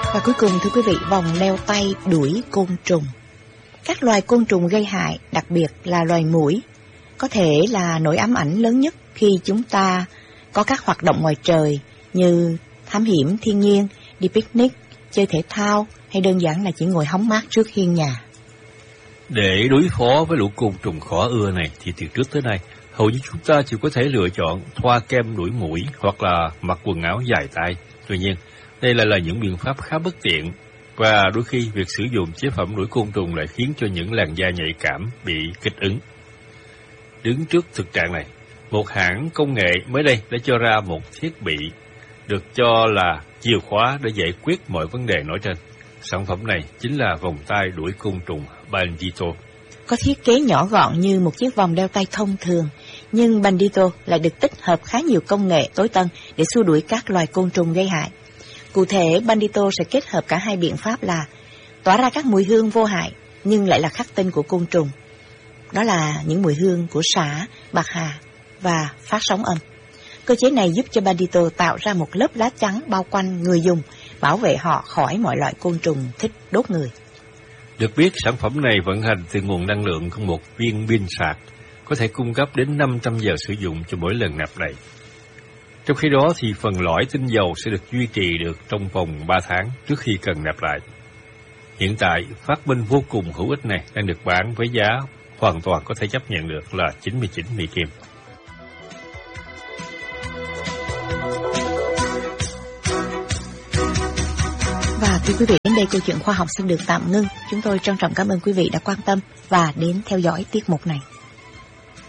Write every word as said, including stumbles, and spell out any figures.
Và cuối cùng thưa quý vị, vòng leo tay đuổi côn trùng. Các loài côn trùng gây hại, đặc biệt là loài muỗi, có thể là nỗi ám ảnh lớn nhất khi chúng ta có các hoạt động ngoài trời như thám hiểm thiên nhiên, đi picnic, chơi thể thao hay đơn giản là chỉ ngồi hóng mát trước hiên nhà. Để đối phó với lũ côn trùng khó ưa này thì từ trước tới nay, hầu như chúng ta chỉ có thể lựa chọn thoa kem đuổi muỗi hoặc là mặc quần áo dài tay. Tuy nhiên, đây lại là những biện pháp khá bất tiện, và đôi khi việc sử dụng chế phẩm đuổi côn trùng lại khiến cho những làn da nhạy cảm bị kích ứng. Đứng trước thực trạng này, một hãng công nghệ mới đây đã cho ra một thiết bị được cho là chìa khóa để giải quyết mọi vấn đề nói trên. Sản phẩm này chính là vòng tay đuổi côn trùng Bandito. Có thiết kế nhỏ gọn như một chiếc vòng đeo tay thông thường, nhưng Bandito lại được tích hợp khá nhiều công nghệ tối tân để xua đuổi các loài côn trùng gây hại. Cụ thể, Bandito sẽ kết hợp cả hai biện pháp là tỏa ra các mùi hương vô hại nhưng lại là khắc tinh của côn trùng. Đó là những mùi hương của sả, bạc hà và phát sóng âm. Cơ chế này giúp cho Bandito tạo ra một lớp lá chắn bao quanh người dùng, bảo vệ họ khỏi mọi loại côn trùng thích đốt người. Được biết, sản phẩm này vận hành từ nguồn năng lượng của một viên pin sạc, có thể cung cấp đến năm trăm giờ sử dụng cho mỗi lần nạp đầy. Trong khi đó thì phần lõi tinh dầu sẽ được duy trì được trong vòng ba tháng trước khi cần nạp lại. Hiện tại, phát minh vô cùng hữu ích này đang được bán với giá hoàn toàn có thể chấp nhận được là chín mươi chín Mỹ Kim. Và thưa quý vị, đến đây câu chuyện khoa học xin được tạm ngưng. Chúng tôi trân trọng cảm ơn quý vị đã quan tâm và đến theo dõi tiết mục này.